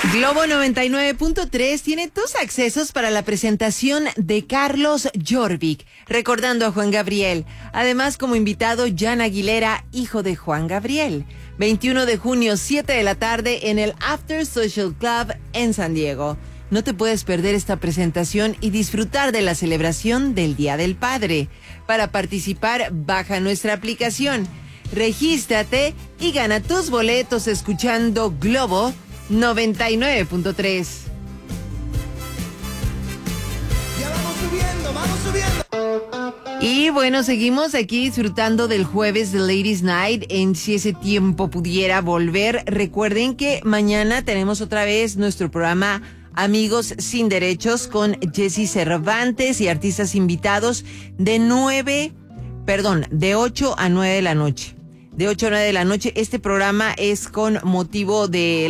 Globo 99.3 tiene tus accesos para la presentación de Carlos Jorvik, recordando a Juan Gabriel. Además, como invitado, Jan Aguilera, hijo de Juan Gabriel. 21 de junio, 7 de la tarde, en el After Social Club en San Diego. No te puedes perder esta presentación y disfrutar de la celebración del Día del Padre. Para participar, baja nuestra aplicación, regístrate y gana tus boletos escuchando Globo 99.3. Ya vamos subiendo. Y bueno, seguimos aquí disfrutando del jueves de Ladies Night en Si ese tiempo pudiera volver. Recuerden que mañana tenemos otra vez nuestro programa Amigos sin Derechos con Jessy Cervantes y artistas invitados de 8 a 9 de la noche. De 8 a 9 de la noche. Este programa es con motivo de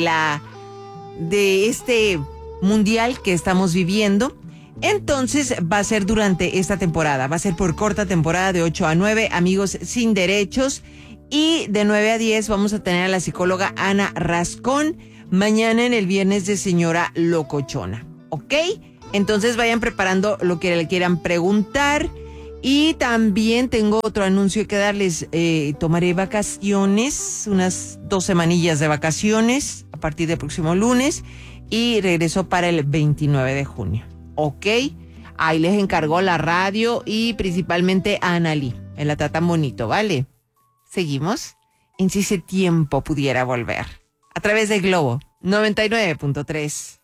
este mundial que estamos viviendo. Entonces va a ser durante esta temporada. Va a ser por corta temporada de 8 a 9, Amigos sin Derechos. Y de 9 a 10 vamos a tener a la psicóloga Ana Rascón. Mañana en el viernes de Señora Locochona. ¿Ok? Entonces vayan preparando lo que le quieran preguntar. Y también tengo otro anuncio que darles. Tomaré vacaciones, unas 2 semanillas de vacaciones a partir del próximo lunes y regreso para el 29 de junio. ¿Ok? Ahí les encargó la radio y principalmente a Analí. Me la tratan bonito, ¿vale? Seguimos en Si ese tiempo pudiera volver. A través de Globo 99.3.